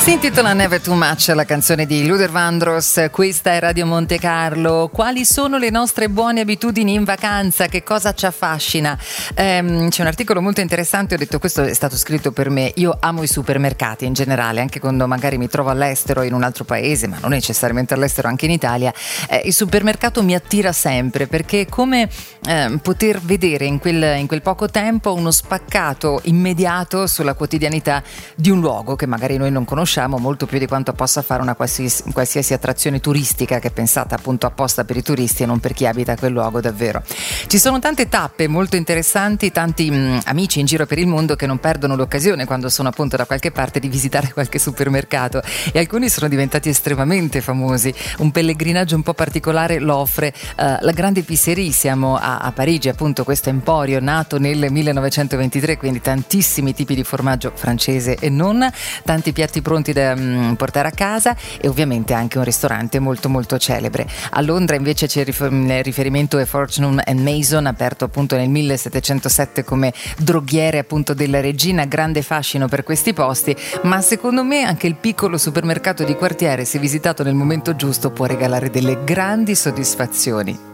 Si intitola Never Too Much, la canzone di Luther Vandross. Questa è Radio Monte Carlo. Quali sono le nostre buone abitudini in vacanza? Che cosa ci affascina? C'è un articolo molto interessante, ho detto questo è stato scritto per me. Io amo i supermercati in generale, anche quando magari mi trovo all'estero in un altro paese, ma non necessariamente all'estero, anche in Italia. Il supermercato mi attira sempre, perché è come poter vedere in quel poco tempo uno spaccato immediato sulla quotidianità di un luogo che magari noi non conosciamo molto più di quanto possa fare una qualsiasi attrazione turistica che è pensata appunto apposta per i turisti e non per chi abita quel luogo davvero. Ci sono tante tappe molto interessanti, tanti amici in giro per il mondo che non perdono l'occasione quando sono appunto da qualche parte di visitare qualche supermercato, e alcuni sono diventati estremamente famosi. Un pellegrinaggio un po' particolare lo offre la Grande Épicerie. Siamo a Parigi, appunto, questo emporio nato nel 1923, quindi tantissimi tipi di formaggio francese e non, tanti piatti pronti da portare a casa e ovviamente anche un ristorante molto molto celebre. A Londra invece c'è il riferimento a Fortnum & Mason, aperto appunto nel 1707 come droghiere appunto della regina. Grande fascino per questi posti, ma secondo me anche il piccolo supermercato di quartiere, se visitato nel momento giusto, può regalare delle grandi soddisfazioni.